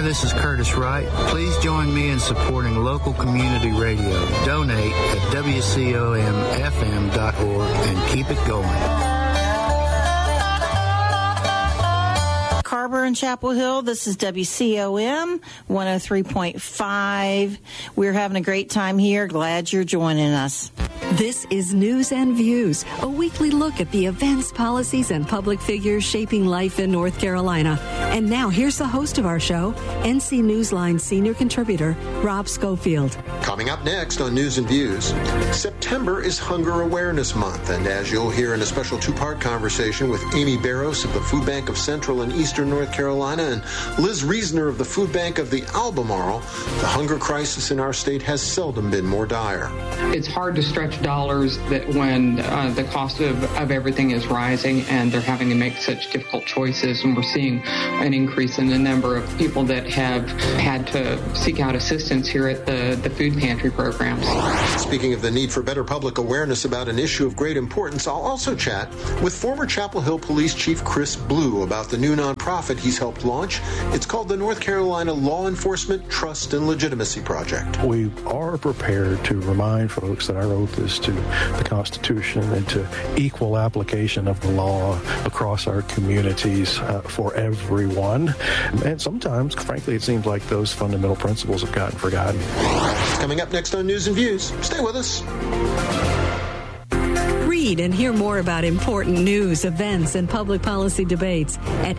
this is Curtis Wright. Please join me in supporting local community radio. Donate at WCOMFM.org and keep it going. Carver and Chapel Hill, this is WCOM 103.5. We're having a great time here. Glad you're joining us. This is News and Views, a weekly look at the events, policies, and public figures shaping life in North Carolina. And now here's the host of our show, NC Newsline senior contributor, Rob Schofield. Coming up next on News and Views, September is Hunger Awareness Month, and as you'll hear in a special two-part conversation with Amy Barros of the Food Bank of Central and Eastern North Carolina and Liz Reasoner of the Food Bank of the Albemarle, the hunger crisis in our state has seldom been more dire. It's hard to stretch dollars that when the cost of everything is rising and they're having to make such difficult choices, and we're seeing an increase in the number of people that have had to seek out assistance here at the food pantry programs. Speaking of the need for better public awareness about an issue of great importance, I'll also chat with former Chapel Hill Police Chief Chris Blue about the new nonprofit he's helped launch. It's called the North Carolina Law Enforcement Trust and Legitimacy Project. We are prepared to remind folks that our oath is to the Constitution and to equal application of the law across our communities for everyone. And sometimes, frankly, it seems like those fundamental principles have gotten forgotten. Coming up next on News and Views. Stay with us. Read and hear more about important news, events, and public policy debates at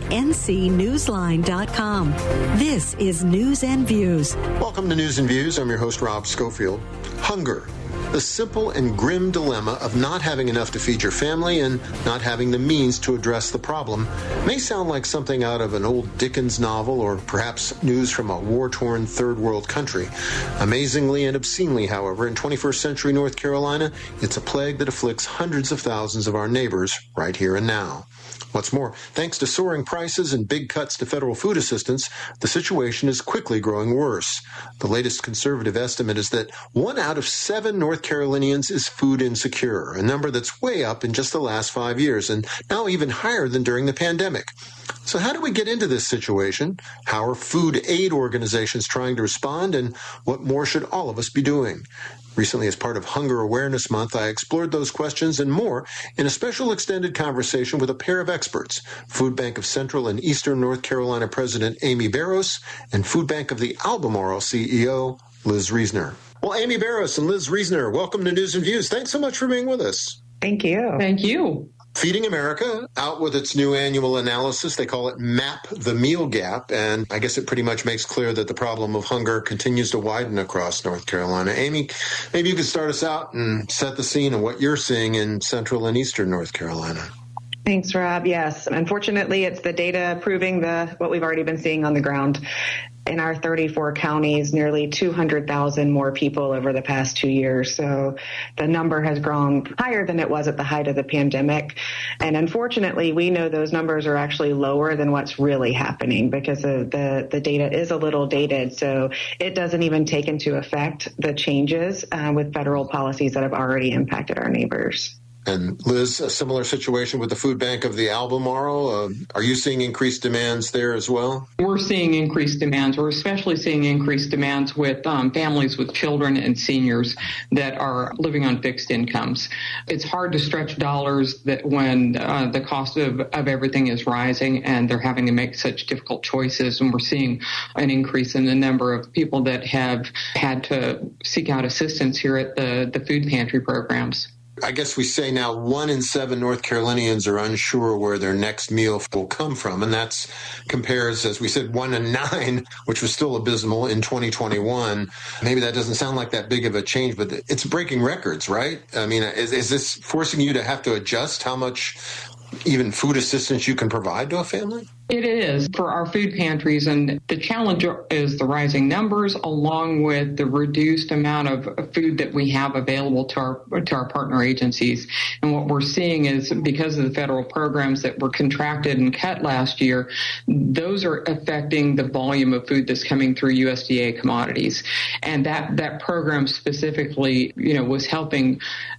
ncnewsline.com. This is News and Views. Welcome to News and Views. I'm your host, Rob Schofield. Hunger. The simple and grim dilemma of not having enough to feed your family and not having the means to address the problem may sound like something out of an old Dickens novel or perhaps news from a war-torn third world country. Amazingly and obscenely, however, in 21st century North Carolina, it's a plague that afflicts hundreds of thousands of our neighbors right here and now. What's more, thanks to soaring prices and big cuts to federal food assistance, the situation is quickly growing worse. The latest conservative estimate is that 1 out of 7 North Carolinians is food insecure, a number that's way up in just the last 5 years, and now even higher than during the pandemic. So how do we get into this situation? How are food aid organizations trying to respond, and what more should all of us be doing? Recently, as part of Hunger Awareness Month, I explored those questions and more in a special extended conversation with a pair of experts, Food Bank of Central and Eastern North Carolina President Amy Barros and Food Bank of the Albemarle CEO Liz Reasoner. Well, Amy Barros and Liz Reasoner, welcome to News and Views. Thanks so much for being with us. Thank you. Thank you. Feeding America, out with its new annual analysis. They call it Map the Meal Gap, and I guess it pretty much makes clear that the problem of hunger continues to widen across North Carolina. Amy, maybe you could start us out and set the scene of what you're seeing in Central and Eastern North Carolina. Thanks, Rob. Yes, unfortunately, it's the data proving what we've already been seeing on the ground. In our 34 counties, nearly 200,000 more people over the past 2 years. So the number has grown higher than it was at the height of the pandemic. And unfortunately, we know those numbers are actually lower than what's really happening because the data is a little dated. So it doesn't even take into effect the changes with federal policies that have already impacted our neighbors. And Liz, a similar situation with the Food Bank of the Albemarle. Are you seeing increased demands there as well? We're seeing increased demands. We're especially seeing increased demands with families with children and seniors that are living on fixed incomes. It's hard to stretch dollars that when the cost of everything is rising and they're having to make such difficult choices. And we're seeing an increase in the number of people that have had to seek out assistance here at the food pantry programs. I guess we say now 1 in 7 North Carolinians are unsure where their next meal will come from. And that compares, as we said, 1 in 9, which was still abysmal in 2021. Maybe that doesn't sound like that big of a change, but it's breaking records, right? I mean, is this forcing you to have to adjust how much even food assistance you can provide to a family? It is for our food pantries, and the challenge is the rising numbers along with the reduced amount of food that we have available to our partner agencies. And what we're seeing is because of the federal programs that were contracted and cut last year, those are affecting the volume of food that's coming through USDA commodities. And that program specifically, was helping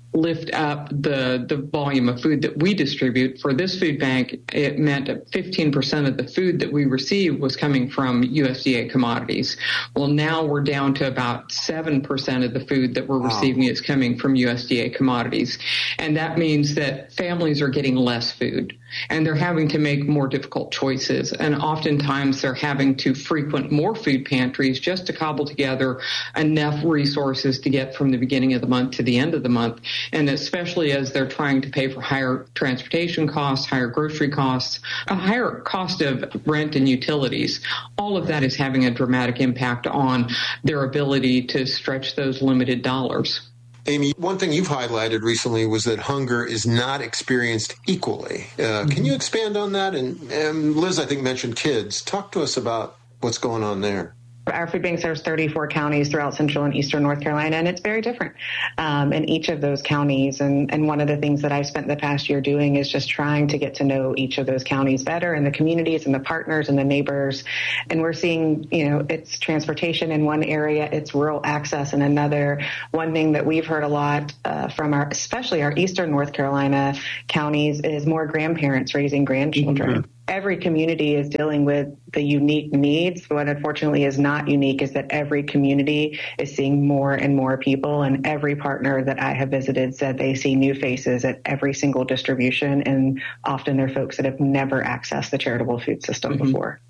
lift up the volume of food that we distribute. For this food bank, it meant 15% of the food that we received was coming from USDA commodities. Well, now we're down to about 7% of the food that we're receiving is coming from USDA commodities. And that means that families are getting less food, and they're having to make more difficult choices. And oftentimes they're having to frequent more food pantries just to cobble together enough resources to get from the beginning of the month to the end of the month. And especially as they're trying to pay for higher transportation costs, higher grocery costs, a higher cost of rent and utilities. All of that is having a dramatic impact on their ability to stretch those limited dollars. Amy, one thing you've highlighted recently was that hunger is not experienced equally. Can you expand on that? And Liz, I think, mentioned kids. Talk to us about what's going on there. Our food bank serves 34 counties throughout central and eastern North Carolina, and it's very different in each of those counties. And one of the things that I've spent the past year doing is just trying to get to know each of those counties better, and the communities and the partners and the neighbors. And we're seeing, it's transportation in one area, it's rural access in another. One thing that we've heard a lot from especially our eastern North Carolina counties is more grandparents raising grandchildren. Mm-hmm. Every community is dealing with the unique needs. What unfortunately is not unique is that every community is seeing more and more people, and every partner that I have visited said they see new faces at every single distribution, and often they're folks that have never accessed the charitable food system before.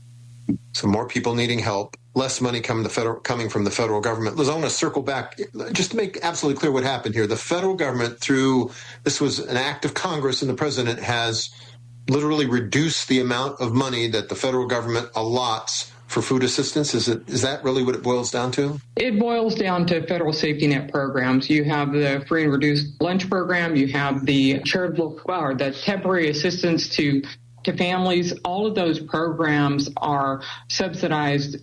So more people needing help, less money coming from the federal government. Liz, I want to circle back just to make absolutely clear what happened here. The federal government, this was an act of Congress, and the president has literally reduce the amount of money that the federal government allots for food assistance? Is that really what it boils down to? It boils down to federal safety net programs. You have the free and reduced lunch program. You have the charitable or the temporary assistance to families. All of those programs are subsidized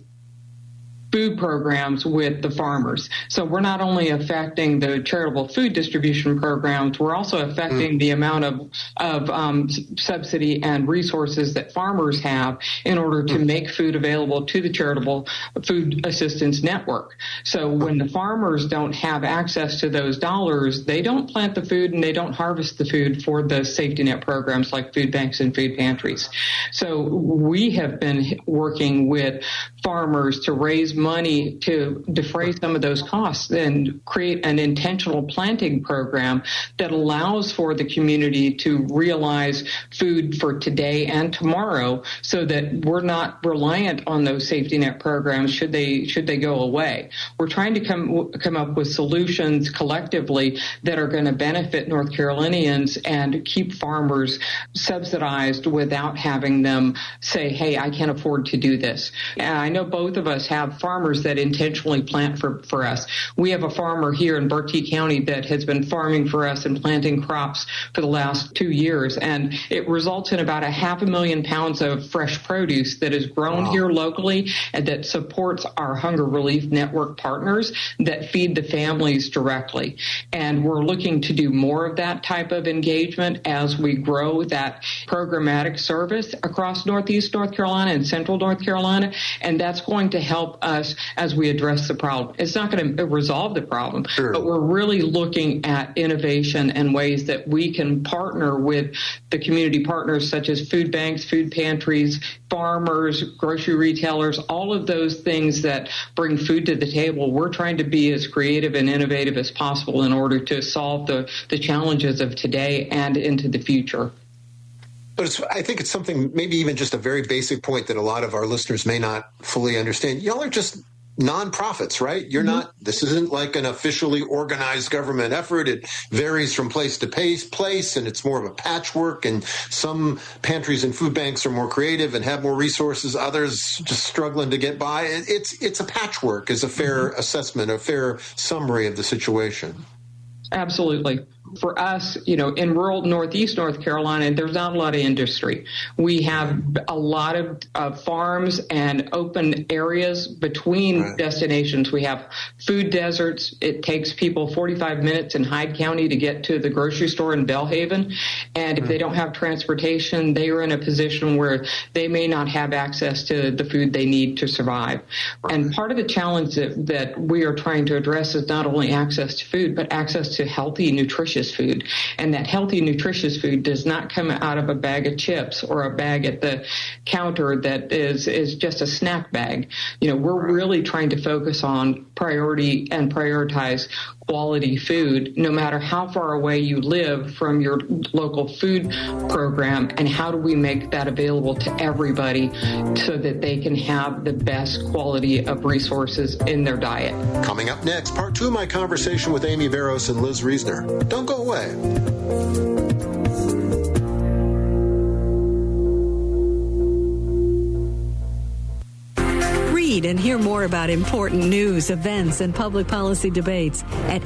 food programs with the farmers. So we're not only affecting the charitable food distribution programs, we're also affecting the amount of subsidy and resources that farmers have in order to make food available to the charitable food assistance network. So when the farmers don't have access to those dollars, they don't plant the food and they don't harvest the food for the safety net programs like food banks and food pantries. So we have been working with farmers to raise money to defray some of those costs and create an intentional planting program that allows for the community to realize food for today and tomorrow, so that we're not reliant on those safety net programs should they go away. We're trying to come up with solutions collectively that are going to benefit North Carolinians and keep farmers subsidized without having them say, hey, I can't afford to do this. And I know both of us have farmers that intentionally plant for us. We have a farmer here in Berkeley County that has been farming for us and planting crops for the last 2 years, and it results in about 500,000 pounds of fresh produce that is grown here locally and that supports our hunger relief network partners that feed the families directly. And we're looking to do more of that type of engagement as we grow that programmatic service across Northeast North Carolina and Central North Carolina, and that's going to help us as we address the problem. It's not going to resolve the problem, but we're really looking at innovation and ways that we can partner with the community partners such as food banks, food pantries, farmers, grocery retailers, all of those things that bring food to the table. We're trying to be as creative and innovative as possible in order to solve the challenges of today and into the future. But I think it's something, maybe even just a very basic point that a lot of our listeners may not fully understand. Y'all are just nonprofits, right? You're not, this isn't like an officially organized government effort. It varies from place to place, and it's more of a patchwork. And some pantries and food banks are more creative and have more resources. Others just struggling to get by. It's a patchwork is a fair assessment, a fair summary of the situation. Absolutely. For us, in rural Northeast North Carolina, there's not a lot of industry. We have a lot of farms and open areas between destinations. We have food deserts. It takes people 45 minutes in Hyde County to get to the grocery store in Belhaven. And if they don't have transportation, they are in a position where they may not have access to the food they need to survive. And part of the challenge that we are trying to address is not only access to food, but access to healthy, nutritious food. And that healthy, nutritious food does not come out of a bag of chips or a bag at the counter that is just a snack bag. We're really trying to focus on priority and prioritize quality food, no matter how far away you live from your local food program, and how do we make that available to everybody so that they can have the best quality of resources in their diet. Coming up next, part 2 of my conversation with Amy Barros and Liz Reisner. Don't go away. Read and hear more about important news, events, and public policy debates at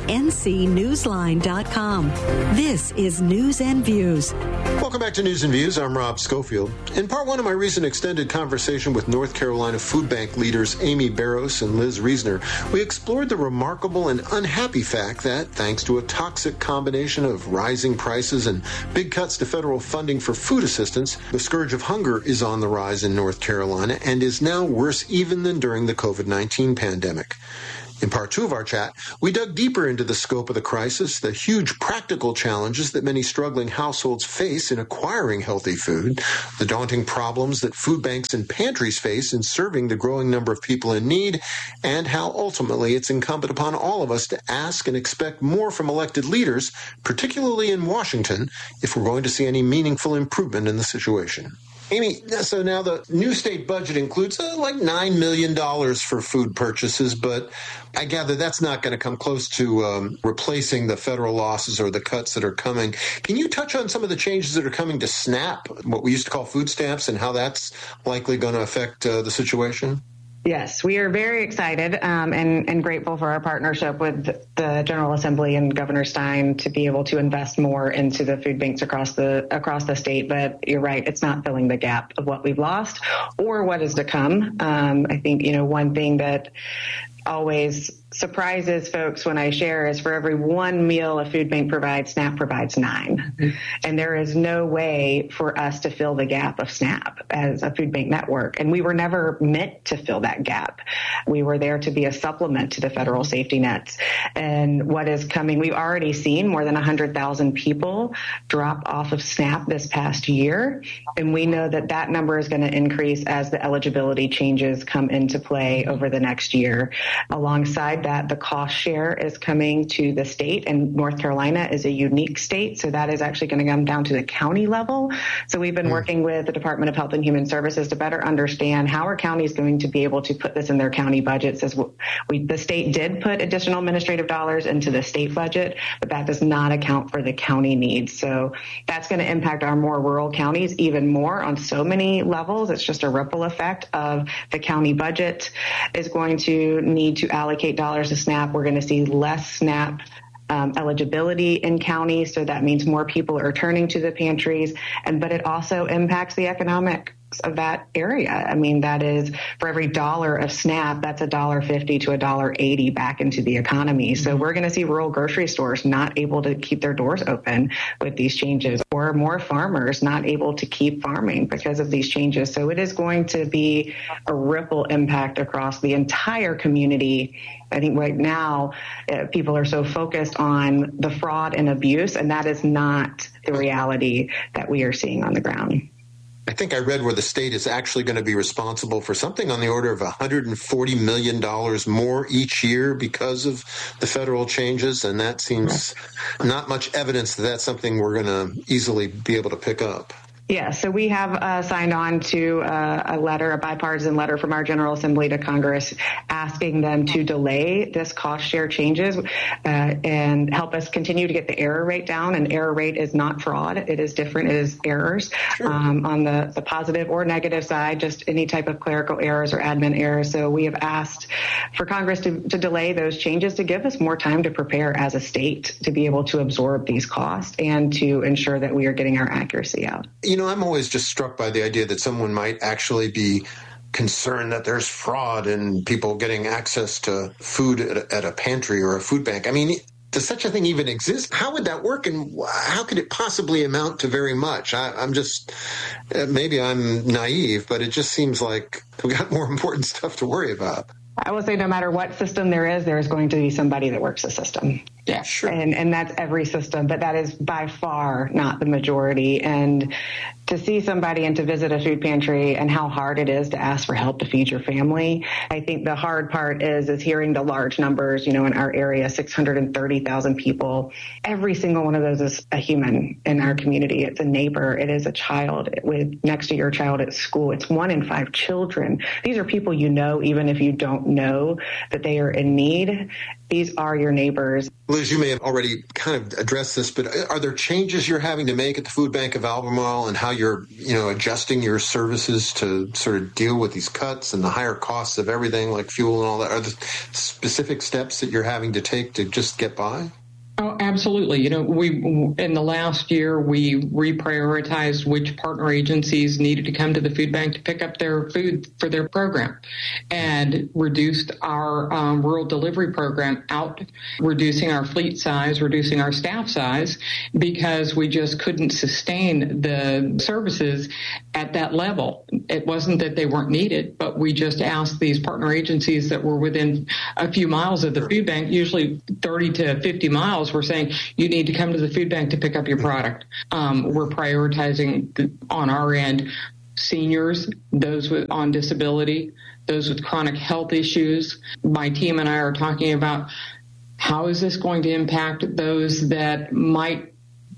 ncnewsline.com. This is News and Views. Welcome back to News and Views. I'm Rob Schofield. In part 1 of my recent extended conversation with North Carolina food bank leaders Amy Barros and Liz Reisner, we explored the remarkable and unhappy fact that, thanks to a toxic combination of rising prices and big cuts to federal funding for food assistance, the scourge of hunger is on the rise in North Carolina and is now worse even than during the COVID-19 pandemic. In part 2 of our chat, we dug deeper into the scope of the crisis, the huge practical challenges that many struggling households face in acquiring healthy food, the daunting problems that food banks and pantries face in serving the growing number of people in need, and how ultimately it's incumbent upon all of us to ask and expect more from elected leaders, particularly in Washington, if we're going to see any meaningful improvement in the situation. Amy, so now the new state budget includes like $9 million for food purchases, but I gather that's not going to come close to replacing the federal losses or the cuts that are coming. Can you touch on some of the changes that are coming to SNAP, what we used to call food stamps, and how that's likely going to affect the situation? Yes, we are very excited and grateful for our partnership with the General Assembly and Governor Stein to be able to invest more into the food banks across the state. But you're right, it's not filling the gap of what we've lost or what is to come. I think, one thing that always surprises folks when I share is for every one meal a food bank provides, SNAP provides 9. Mm-hmm. And there is no way for us to fill the gap of SNAP as a food bank network. And we were never meant to fill that gap. We were there to be a supplement to the federal safety nets. And what is coming, we've already seen more than 100,000 people drop off of SNAP this past year. And we know that that number is going to increase as the eligibility changes come into play over the next year. Alongside that, the cost share is coming to the state, and North Carolina is a unique state, so that is actually going to come down to the county level. So we've been working with the Department of Health and Human Services to better understand how are counties going to be able to put this in their county budgets. As the state did put additional administrative dollars into the state budget, but that does not account for the county needs. So that's going to impact our more rural counties even more on so many levels. It's just a ripple effect of the county budget is going to need to allocate dollars to SNAP. We're going to see less SNAP eligibility in counties, so that means more people are turning to the pantries, but it also impacts the economics of that area. I mean, that is for every $1 of SNAP, that's $1.50 to $1.80 back into the economy. So we're going to see rural grocery stores not able to keep their doors open with these changes, or more farmers not able to keep farming because of these changes. So it is going to be a ripple impact across the entire community. I think right now people are so focused on the fraud and abuse, and that is not the reality that we are seeing on the ground. I think I read where the state is actually going to be responsible for something on the order of $140 million more each year because of the federal changes, and that seems not much evidence that that's something we're going to easily be able to pick up. Yeah, so we have signed on to a bipartisan letter from our General Assembly to Congress asking them to delay this cost share changes and help us continue to get the error rate down. And error rate is not fraud. It is different. It is errors. Sure. On the positive or negative side, just any type of clerical errors or admin errors. So we have asked for Congress to delay those changes to give us more time to prepare as a state to be able to absorb these costs and to ensure that we are getting our accuracy out. I'm always just struck by the idea that someone might actually be concerned that there's fraud in people getting access to food at a pantry or a food bank. I mean, does such a thing even exist? How would that work, and how could it possibly amount to very much? I'm just, maybe I'm naive, but it just seems like we've got more important stuff to worry about. I will say no matter what system there is going to be somebody that works the system. Yeah, sure. And that's every system, but that is by far not the majority. And to see somebody and to visit a food pantry and how hard it is to ask for help to feed your family, I think the hard part is hearing the large numbers, in our area, 630,000 people. Every single one of those is a human in our community. It's a neighbor. It is a child next to your child at school. It's 1 in 5 children. These are people even if you don't know that they are in need. These are your neighbors. Liz, you may have already kind of addressed this, but are there changes you're having to make at the Food Bank of Albemarle and how you're, adjusting your services to sort of deal with these cuts and the higher costs of everything like fuel and all that? Are there specific steps that you're having to take to just get by? Oh, absolutely. We in the last year, we reprioritized which partner agencies needed to come to the food bank to pick up their food for their program and reduced our rural delivery program out, reducing our fleet size, reducing our staff size, because we just couldn't sustain the services at that level. It wasn't that they weren't needed, but we just asked these partner agencies that were within a few miles of the food bank, usually 30 to 50 miles, we're saying you need to come to the food bank to pick up your product. We're prioritizing on our end seniors, those on disability, those with chronic health issues. My team and I are talking about how is this going to impact those that might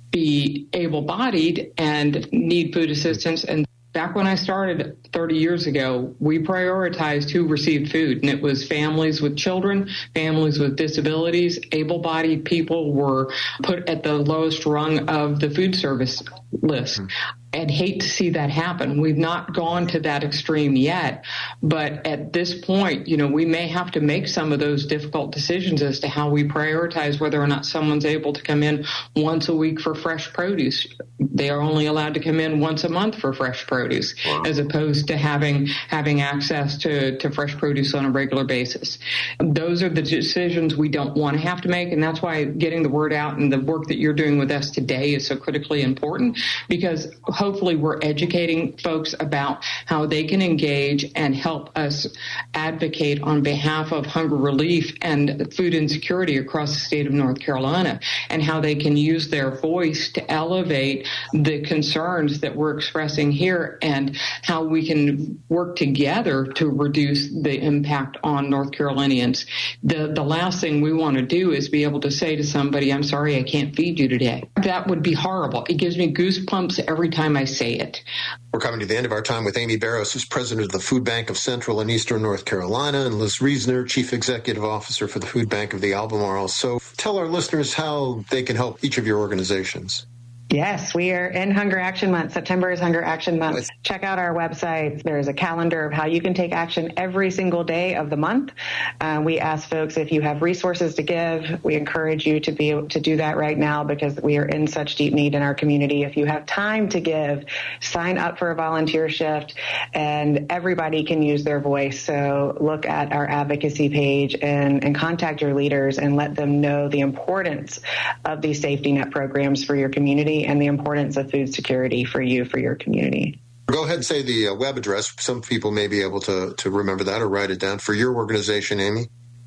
be able-bodied and need food assistance. And back when I started 30 years ago, we prioritized who received food, and it was families with children, families with disabilities. Able-bodied people were put at the lowest rung of the food service list. I'd hate to see that happen. We've not gone to that extreme yet, but at this point, we may have to make some of those difficult decisions as to how we prioritize whether or not someone's able to come in once a week for fresh produce. They are only allowed to come in once a month for fresh produce, as opposed to having access to fresh produce on a regular basis. Those are the decisions we don't want to have to make, and that's why getting the word out and the work that you're doing with us today is so critically important, because hopefully we're educating folks about how they can engage and help us advocate on behalf of hunger relief and food insecurity across the state of North Carolina, and how they can use their voice to elevate the concerns that we're expressing here, and how we can work together to reduce the impact on North Carolinians. The last thing we want to do is be able to say to somebody, I'm sorry, I can't feed you today. That would be horrible. It gives me goosebumps every time I say it. We're coming to the end of our time with Amy Barros, who's president of the Food Bank of Central and Eastern North Carolina, and Liz Reasoner, chief executive officer for the Food Bank of the Albemarle. So tell our listeners how they can help each of your organizations. Yes, we are in Hunger Action Month. September is Hunger Action Month. Check out our website. There's a calendar of how you can take action every single day of the month. We ask folks if you have resources to give. We encourage you to be able to do that right now, because we are in such deep need in our community. If you have time to give, sign up for a volunteer shift, and everybody can use their voice. So look at our advocacy page and contact your leaders and let them know the importance of these safety net programs for your community and the importance of food security for you, for your community. Go ahead and say the web address. Some people may be able to remember that or write it down for your organization, Amy.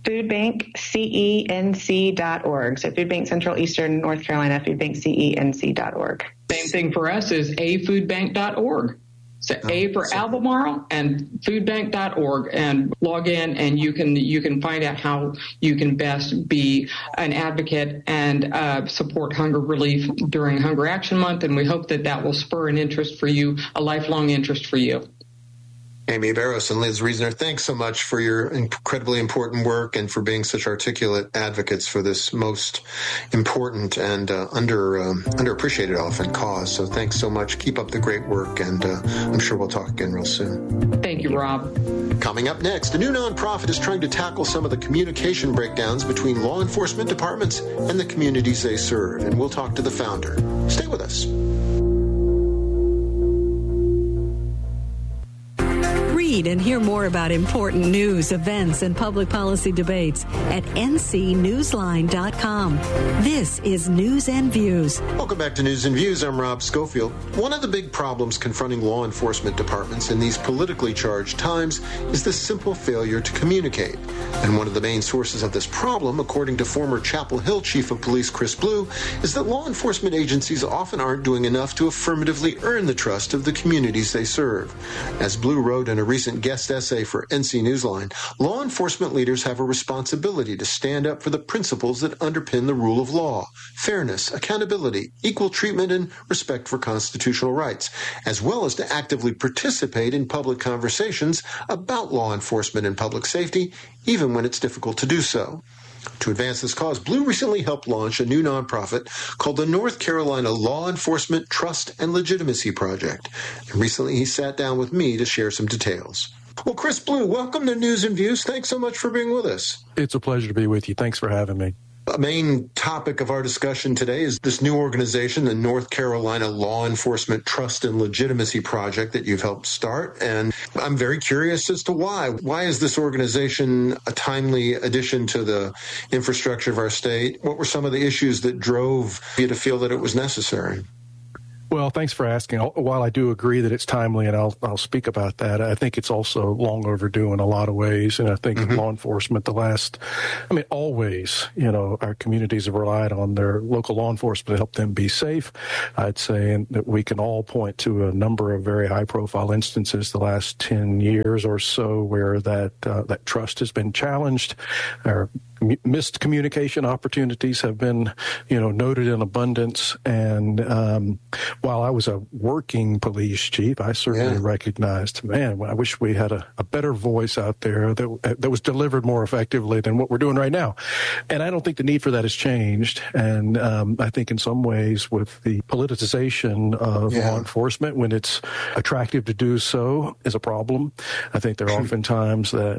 foodbankcenc.org. So Food Bank Central Eastern North Carolina, foodbankcenc.org. Same thing for us is afoodbank.org. So A for Albemarle and foodbank.org, and log in and you can find out how you can best be an advocate and support hunger relief during Hunger Action Month. And we hope that will spur an interest for you, a lifelong interest for you. Amy Barros and Liz Reasoner, thanks so much for your incredibly important work and for being such articulate advocates for this most important and underappreciated often cause. So thanks so much. Keep up the great work, and I'm sure we'll talk again real soon. Thank you, Rob. Coming up next, a new nonprofit is trying to tackle some of the communication breakdowns between law enforcement departments and the communities they serve, and we'll talk to the founder. Stay with us. Read and hear more about important news, events, and public policy debates at ncnewsline.com. This is News and Views. Welcome back to News and Views. I'm Rob Schofield. One of the big problems confronting law enforcement departments in these politically charged times is the simple failure to communicate. And one of the main sources of this problem, according to former Chapel Hill Chief of Police Chris Blue, is that law enforcement agencies often aren't doing enough to affirmatively earn the trust of the communities they serve. As Blue wrote in a recent guest essay for NC Newsline, law enforcement leaders have a responsibility to stand up for the principles that underpin the rule of law, fairness, accountability, equal treatment, and respect for constitutional rights, as well as to actively participate in public conversations about law enforcement and public safety, even when it's difficult to do so. To advance this cause, Blue recently helped launch a new nonprofit called the North Carolina Law Enforcement Trust and Legitimacy Project. And recently he sat down with me to share some details. Well, Chris Blue, welcome to News and Views. Thanks so much for being with us. It's a pleasure to be with you. Thanks for having me. A main topic of our discussion today is this new organization, the North Carolina Law Enforcement Trust and Legitimacy Project that you've helped start. And I'm very curious as to why. Why is this organization a timely addition to the infrastructure of our state? What were some of the issues that drove you to feel that it was necessary? Well, thanks for asking. While I do agree that it's timely, and I'll speak about that, I think it's also long overdue in a lot of ways. And I think law enforcement, always, our communities have relied on their local law enforcement to help them be safe. I'd say that we can all point to a number of very high-profile instances the last 10 years or so where that trust has been challenged. Our missed communication opportunities have been, noted in abundance. And while I was a working police chief, I certainly recognized, I wish we had a better voice out there that was delivered more effectively than what we're doing right now. And I don't think the need for that has changed. And I think in some ways with the politicization of law enforcement, when it's attractive to do so, is a problem. I think there are often times that,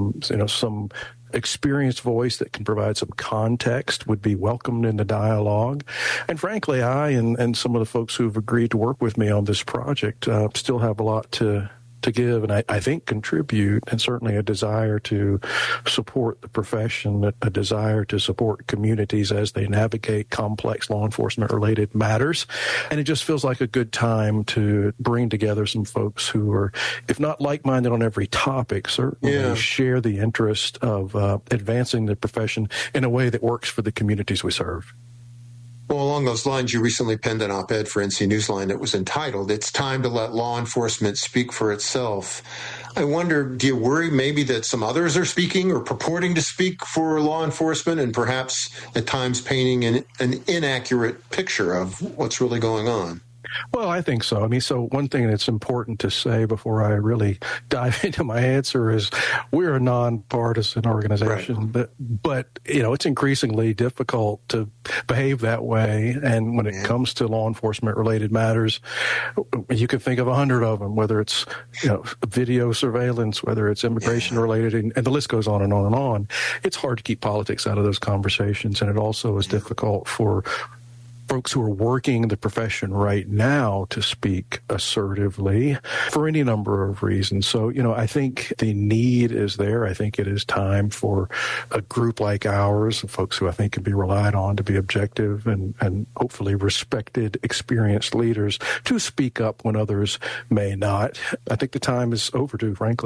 some experienced voice that can provide some context would be welcomed in the dialogue. And frankly, I and some of the folks who've agreed to work with me on this project still have a lot to give, and I think contribute, and certainly a desire to support the profession, a desire to support communities as they navigate complex law enforcement related matters. And it just feels like a good time to bring together some folks who are, if not like-minded on every topic, certainly share the interest of advancing the profession in a way that works for the communities we serve. Well, along those lines, you recently penned an op-ed for NC Newsline that was entitled, "It's Time to Let Law Enforcement Speak for Itself." I wonder, do you worry maybe that some others are speaking or purporting to speak for law enforcement and perhaps at times painting an inaccurate picture of what's really going on? Well, I think so. So one thing that's important to say before I really dive into my answer is we're a nonpartisan organization, but it's increasingly difficult to behave that way. And when it comes to law enforcement related matters, you can think of 100 of them, whether it's, video surveillance, whether it's immigration related, and the list goes on and on and on. It's hard to keep politics out of those conversations. And it also is difficult for folks who are working the profession right now to speak assertively for any number of reasons. So, I think the need is there. I think it is time for a group like ours, folks who I think can be relied on to be objective and hopefully respected, experienced leaders, to speak up when others may not. I think the time is overdue, frankly.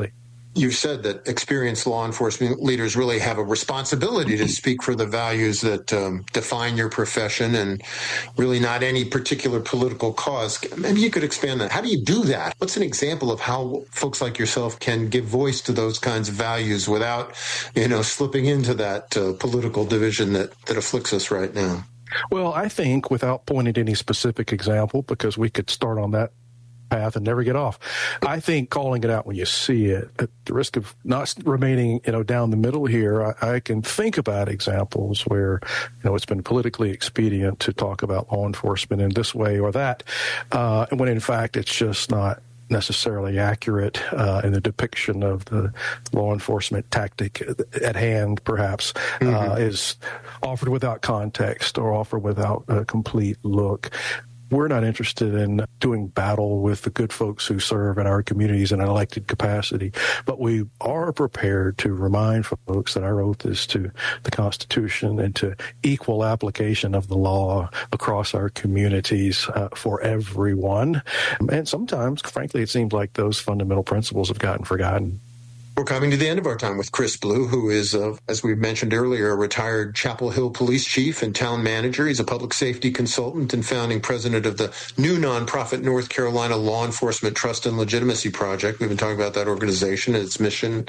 You've said that experienced law enforcement leaders really have a responsibility to speak for the values that define your profession and really not any particular political cause. Maybe you could expand that. How do you do that? What's an example of how folks like yourself can give voice to those kinds of values without, slipping into that political division that afflicts us right now? Well, I think without pointing to any specific example, because we could start on that path and never get off. I think calling it out when you see it, at the risk of not remaining, down the middle here, I can think about examples where, it's been politically expedient to talk about law enforcement in this way or that, and when in fact it's just not necessarily accurate in the depiction of the law enforcement tactic at hand, perhaps, is offered without context or offered without a complete look. We're not interested in doing battle with the good folks who serve in our communities in an elected capacity, but we are prepared to remind folks that our oath is to the Constitution and to equal application of the law across our communities for everyone. And sometimes, frankly, it seems like those fundamental principles have gotten forgotten. We're coming to the end of our time with Chris Blue, who is, as we mentioned earlier, a retired Chapel Hill police chief and town manager. He's a public safety consultant and founding president of the new nonprofit North Carolina Law Enforcement Trust and Legitimacy Project. We've been talking about that organization and its mission.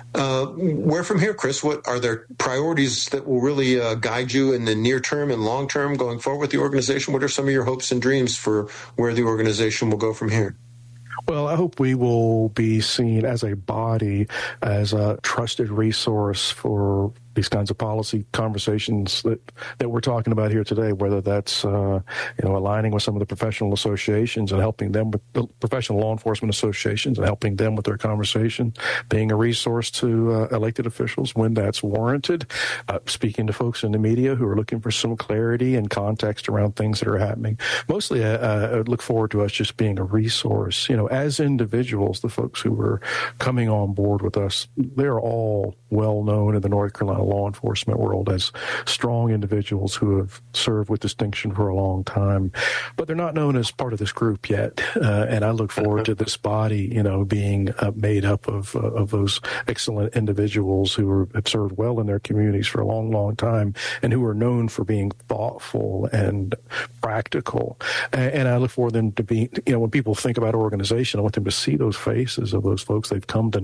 Where from here, Chris? What are there priorities that will really guide you in the near term and long term going forward with the organization? What are some of your hopes and dreams for where the organization will go from here? Well, I hope we will be seen as a body, as a trusted resource for these kinds of policy conversations that we're talking about here today, whether that's, aligning with some of the professional associations and helping them with the professional law enforcement associations and helping them with their conversation, being a resource to elected officials when that's warranted, speaking to folks in the media who are looking for some clarity and context around things that are happening. Mostly, I look forward to us just being a resource. As individuals, the folks who are coming on board with us, they're all well known in the North Carolina law enforcement world as strong individuals who have served with distinction for a long time, but they're not known as part of this group yet. And I look forward to this body, being made up of those excellent individuals who have served well in their communities for a long, long time and who are known for being thoughtful and practical. And I look for them to be, when people think about organization, I want them to see those faces of those folks they've come to